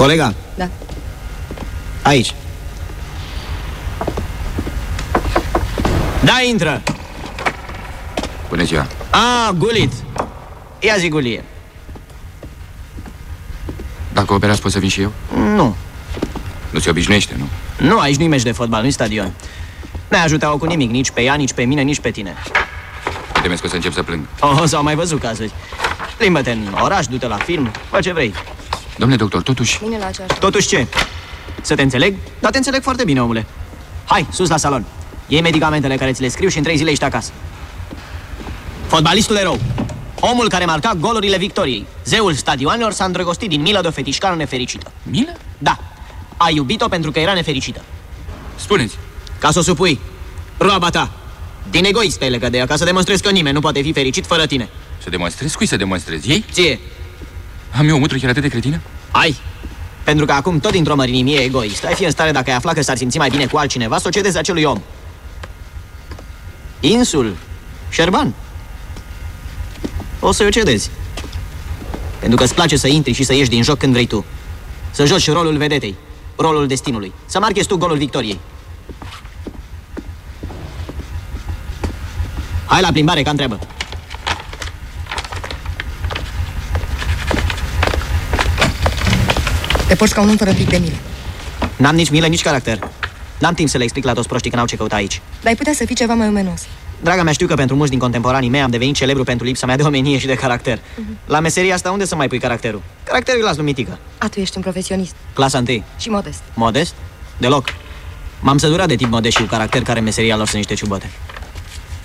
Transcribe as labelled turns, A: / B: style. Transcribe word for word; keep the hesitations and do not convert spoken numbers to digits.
A: Colega?
B: Da.
A: Aici. Da, intră.
C: Bună ziua.
A: A, Gulit. Ia zi, Gulie.
C: Dacă operați, pot să vin și eu?
A: Nu.
C: Nu se obișnuiește, nu?
A: Nu, aici nu-i meci de fotbal, nu-i stadion. N-ai ajutat-o cu nimic, nici pe ea, nici pe mine, nici pe tine.
C: Temesc că o să încep să plâng.
A: Oh, s-au mai văzut cazuri. Plimbă-te în oraș, du-te la film, fă ce vrei.
C: Domnule doctor, totuși...
B: Mine la aceeași.
A: Totuși ce? Să te înțeleg? Dar te înțeleg foarte bine, omule. Hai, sus la salon. Iei medicamentele care ți le scriu și în trei zile ești acasă. Fotbalistul erou. Omul care marca golurile victoriei. Zeul stadioanelor s-a îndrăgostit din milă de o fetișcană nefericită.
C: Milă?
A: Da. A iubit-o pentru că era nefericită.
C: Spuneți.
A: Ca să o supui. Roaba ta. Din egoist te-ai legat de ea, ca să demonstrezi că nimeni nu poate fi fericit fără tine.
C: Să demonstrezi? Cui să demonstrezi? Ei?
A: Ție.
C: Am eu o mutră chiar atât de cretină?
A: Ai. Pentru că acum, tot dintr-o mărinimie egoistă, ai fi în stare, dacă ai afla că s-ar simți mai bine cu altcineva, să o cedezi acelui om. Insul. Șerban. O să-i o cedezi. Pentru că îți place să intri și să ieși din joc când vrei tu. Să joci rolul vedetei, rolul destinului. Să marchezi tu golul victoriei. Hai la plimbare, că am treabă.
B: Te porți ca un om fără pic de milă.
A: N-am nici milă, nici caracter. N-am timp să le explic la toți proștii că n-au ce căuta aici.
B: Dar ai putea să fii ceva mai omenos.
A: Draga mea, știu că pentru mulți din contemporanii mei am devenit celebru pentru lipsa mea de omenie și de caracter. Uh-huh. La meseria asta unde să mai pui caracterul? Caracterul îl las lui mitică.
B: A, tu ești un profesionist.
A: Clasa întâi.
B: Și modest.
A: Modest? Deloc. M-am săturat de tip modest și cu caracter care în meseria lor sunt niște ciubote.